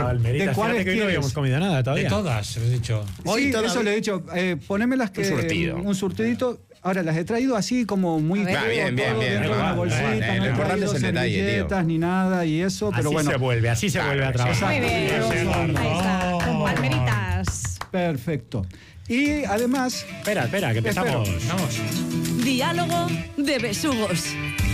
palmeritas. ¿De cuáles Fíjate que hoy no habíamos comido nada todavía. De todas, he dicho. Sí, eso le he dicho. Poneme las que... Un surtidito. Ahora, las he traído así como muy... Bien. Dentro de una bolsita, no he traído servilletas ni nada y eso, pero bueno. Así se vuelve a trabajar. Muy bien. Ahí está, con palmeritas. Perfecto. Y además... Espera, que empezamos. Vamos. Diálogo de besugos.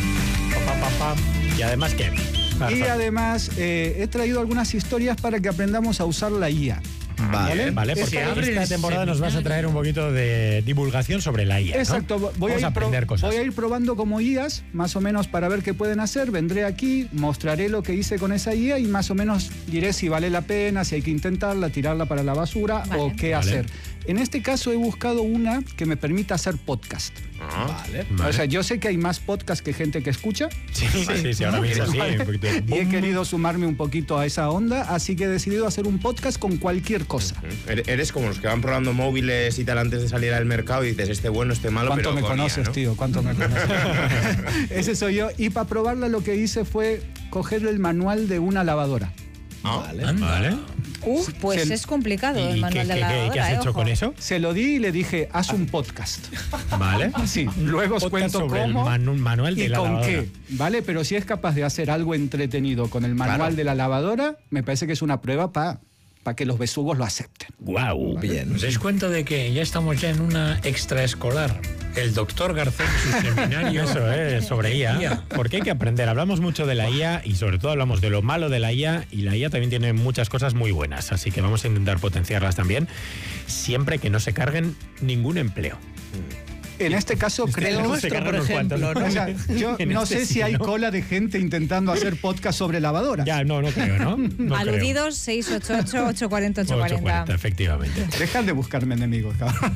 ¿Y además qué? Y además he traído algunas historias para que aprendamos a usar la IA. Vale, porque esta temporada nos vas a traer un poquito de divulgación sobre la IA, ¿no? Exacto, Vamos a aprender cosas. Voy a ir probando como IAs, más o menos para ver qué pueden hacer. Vendré aquí, mostraré lo que hice con esa IA y más o menos diré si vale la pena, si hay que intentarla, tirarla para la basura o qué hacer. En este caso he buscado una que me permita hacer podcast. Vale. O sea, yo sé que hay más podcast que gente que escucha. Sí, ahora mismo sí. Y he querido sumarme un poquito a esa onda, así que he decidido hacer un podcast con cualquier cosa. Eres como los que van probando móviles y tal antes de salir al mercado y dices, este bueno, este malo, ¿Cuánto pero me conoces, IA, ¿no? tío? ¿Cuánto me conoces? Ese soy yo. Y para probarla lo que hice fue coger el manual de una lavadora. Vale. Pues es complicado el manual de la lavadora. ¿Qué has hecho con eso? Se lo di y le dije, haz un podcast. Vale. Sí, luego os cuento sobre cómo el manual de y la con lavadora. qué. Vale, pero si es capaz de hacer algo entretenido con el manual de la lavadora, me parece que es una prueba para que los besugos lo acepten. Guau, bien. ¿Os dais cuenta de que ya estamos ya en una extraescolar? El doctor Garcés en su seminario. Eso es, sobre IA. Porque hay que aprender. Hablamos mucho de la IA y sobre todo hablamos de lo malo de la IA, y la IA también tiene muchas cosas muy buenas, así que vamos a intentar potenciarlas también, siempre que no se carguen ningún empleo. En este caso creo... nuestro, por ejemplo, ¿no? O sea, yo no sé si hay cola de gente intentando hacer podcast sobre lavadoras. Ya, no creo, ¿no? Aludidos 688-840-840. Efectivamente. Dejan de buscarme enemigos, cabrón.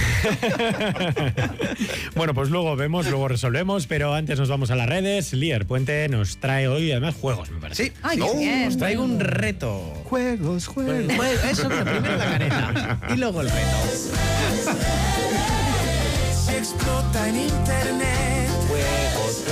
Bueno, pues luego vemos, luego resolvemos, pero antes nos vamos a las redes. Lier Puente nos trae hoy además juegos, me parece. Sí. Ay, qué bien. Os traigo un reto. Juegos. Eso, pero primero la careta y luego el reto. Explota en internet. Juegos.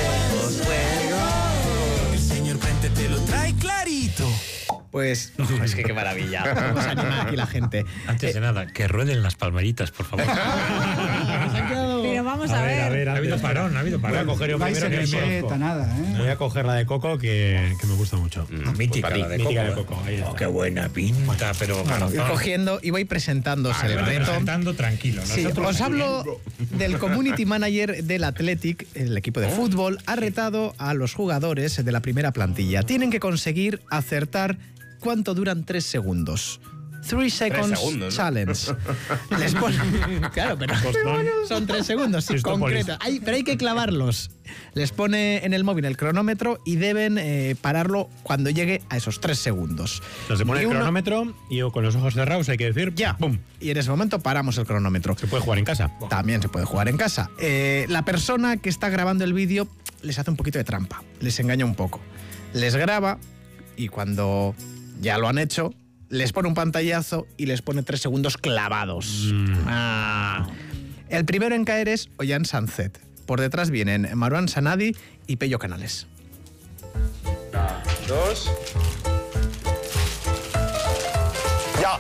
El señor Puente te lo trae clarito. Pues, es que qué maravilla. Vamos a animar aquí la gente. Antes de nada, que rueden las palmeritas, por favor. Pero vamos a ver. Ha habido parón. Voy a coger yo No hay primero que servilleta, nada, ¿eh? Voy a coger la de Coco, que me gusta mucho. Mítica, Pues la de mítica Coco. de Coco. Ahí está. Qué buena pinta, pero... Voy cogiendo y voy presentándoos el reto. Presentando tranquilo. Sí, Nosotros os hablo del community manager del Athletic, el equipo de fútbol, ha retado a los jugadores de la primera plantilla. Tienen que conseguir acertar cuánto duran 3 segundos. 3 seconds segundos, ¿no? challenge. Les ponen, claro, pero son 3 segundos, sí, concreto. Pero hay que clavarlos. Les pone en el móvil el cronómetro y deben pararlo cuando llegue a esos 3 segundos. Se pone el cronómetro y yo con los ojos cerrados hay que decir ya. ¡pum! Y en ese momento paramos el cronómetro. Se puede jugar en casa. También se puede jugar en casa. La persona que está grabando el vídeo les hace un poquito de trampa, les engaña un poco. Les graba y cuando ya lo han hecho, les pone un pantallazo y les pone 3 segundos clavados. El primero en caer es Ollán Sanzet. Por detrás vienen Marwan Sanadi y Pello Canales. 2. ¡Ya!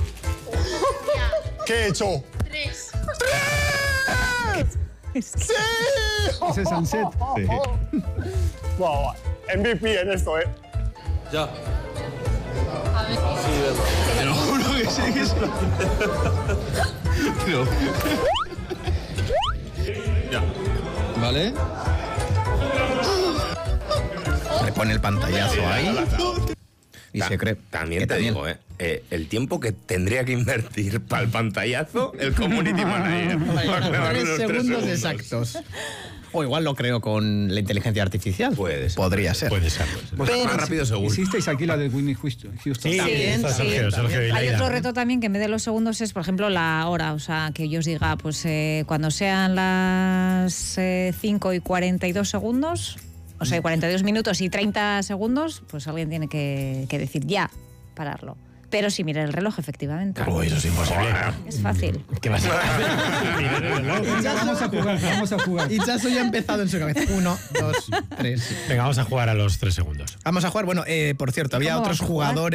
¿Qué he hecho? 3. ¡Sí! Ese es Sunset. Sí. Wow, MVP en esto, ¿eh? Ya. A ver. Sí, verdad. Te lo juro que sí, que es Pero... Ya. ¿Vale? Le pone el pantallazo ahí y se cree. También te digo, el tiempo que tendría que invertir para el pantallazo el community manager. 3 segundos exactos. O igual lo creo con la inteligencia artificial. Podría ser. Puede ser. Pues más rápido seguro. Hicisteis aquí la de Whitney Houston. Sí, También, está sí. Sergio y Hay Laida. otro reto también que en vez de los segundos es, por ejemplo, la hora. O sea, que yo os diga, pues cuando sean las 5 y 42 segundos, o sea, 42 minutos y 30 segundos, pues alguien tiene que decir ya, pararlo. Pero si mira el reloj, efectivamente. Uy, eso es imposible. Es fácil. ¿Qué vas a hacer? Vamos a jugar. Y Chaso ya ha empezado en su cabeza. 1, 2, 3. Venga, vamos a jugar a los 3 segundos. Vamos a jugar. Bueno, por cierto, había ¿Cómo otros vamos a jugar? jugadores.